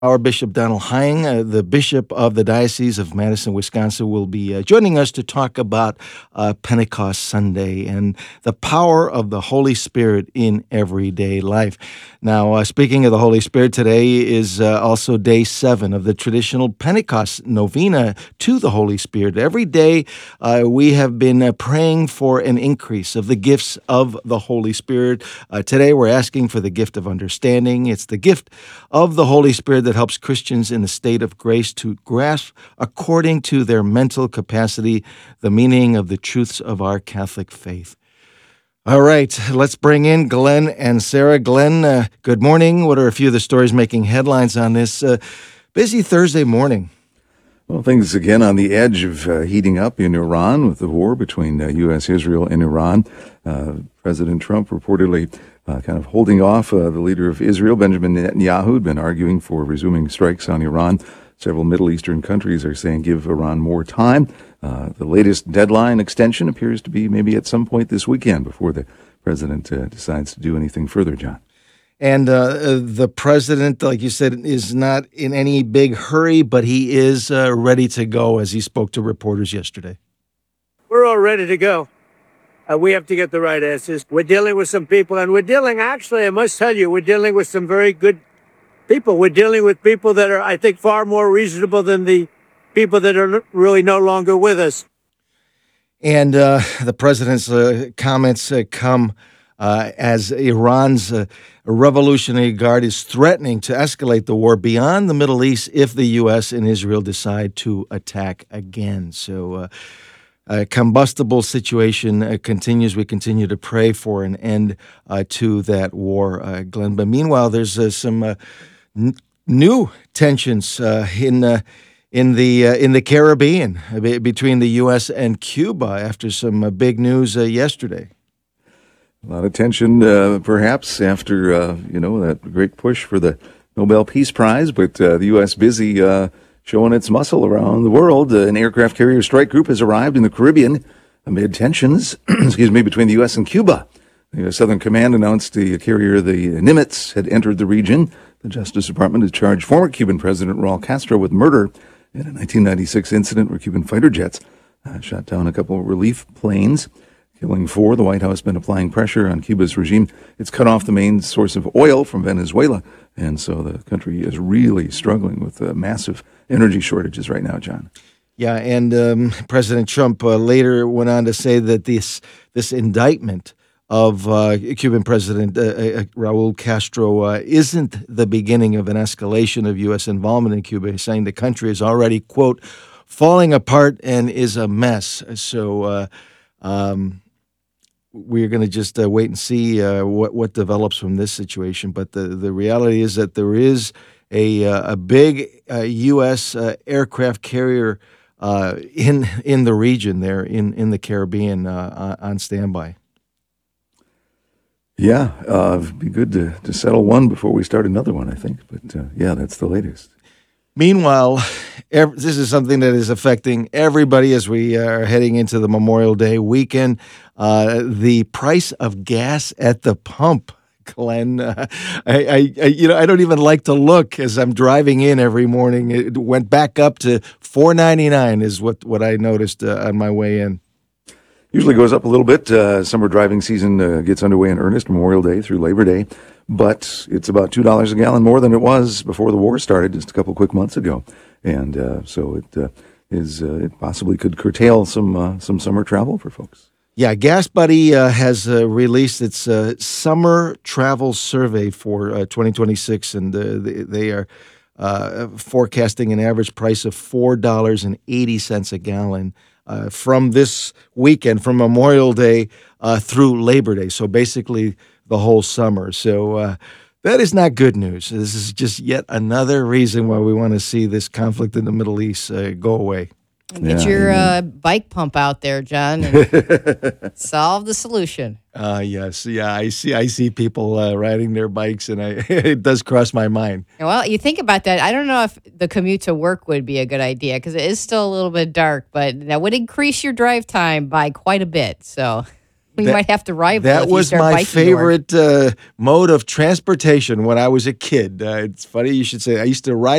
Our Bishop Donald Hein, the Bishop of the Diocese of Madison, Wisconsin, will be joining us to talk about Pentecost Sunday and the power of the Holy Spirit in everyday life. Now, speaking of the Holy Spirit, today is also day 7 of the traditional Pentecost novena to the Holy Spirit. Every day, we have been praying for an increase of the gifts of the Holy Spirit. Today, we're asking for the gift of understanding. It's the gift of the Holy Spirit that helps Christians in a state of grace to grasp, according to their mental capacity, the meaning of the truths of our Catholic faith. All right, let's bring in Glenn and Sarah. Glenn, good morning. What are a few of the stories making headlines on this busy Thursday morning? Well, things again on the edge of heating up in Iran with the war between U.S., Israel, and Iran. President Trump reportedly kind of holding off the leader of Israel, Benjamin Netanyahu, had been arguing for resuming strikes on Iran. Several Middle Eastern countries are saying give Iran more time. The latest deadline extension appears to be maybe at some point this weekend before the president decides to do anything further, John. And the president, like you said, is not in any big hurry, but he is ready to go, as he spoke to reporters yesterday. We're all ready to go. We have to get the right answers. We're dealing with some people, and I must tell you, we're dealing with some very good people. We're dealing with people that are, I think, far more reasonable than the people that are really no longer with us. And the president's comments come as Iran's Revolutionary Guard is threatening to escalate the war beyond the Middle East if the U.S. and Israel decide to attack again. So a combustible situation continues. We continue to pray for an end to that war, Glenn. But meanwhile, there's some new tensions in the Caribbean between the U.S. and Cuba after some big news yesterday. A lot of tension, perhaps, after, that great push for the Nobel Peace Prize, but the U.S. busy showing its muscle around the world. An aircraft carrier strike group has arrived in the Caribbean amid tensions, between the U.S. and Cuba. The U.S. Southern Command announced the carrier, the Nimitz, had entered the region. The Justice Department has charged former Cuban President Raul Castro with murder in a 1996 incident where Cuban fighter jets shot down a couple of relief planes, killing 4. The White House has been applying pressure on Cuba's regime. It's cut off the main source of oil from Venezuela, and so the country is really struggling with massive energy shortages right now, John. Yeah, and President Trump later went on to say that this indictment of Cuban President Raul Castro isn't the beginning of an escalation of U.S. involvement in Cuba, saying the country is already, quote, falling apart and is a mess. So we're going to just wait and see what develops from this situation. But the reality is that there is a big U.S. Aircraft carrier in the region there in the Caribbean on standby. Yeah, it'd be good to settle one before we start another one, I think. But that's the latest. Meanwhile, this is something that is affecting everybody as we are heading into the Memorial Day weekend. The price of gas at the pump, Glenn. I don't even like to look as I'm driving in every morning. It went back up to $4.99 is what I noticed on my way in. Usually goes up a little bit. Summer driving season gets underway in earnest, Memorial Day through Labor Day. But it's about $2 a gallon more than it was before the war started just a couple quick months ago. And so it possibly could curtail some summer travel for folks. Yeah, Gas Buddy has released its summer travel survey for 2026, and they are forecasting an average price of $4.80 a gallon from this weekend, from Memorial Day through Labor Day. So basically the whole summer. So that is not good news. This is just yet another reason why we want to see this conflict in the Middle East go away. Get your bike pump out there, John, and solve the solution. Yes, yeah, I see people riding their bikes, and it does cross my mind. Well, you think about that. I don't know if the commute to work would be a good idea because it is still a little bit dark, but that would increase your drive time by quite a bit. So We might have to rival. That if you was start my biking more. favorite mode of transportation when I was a kid. It's funny you should say. I used to ride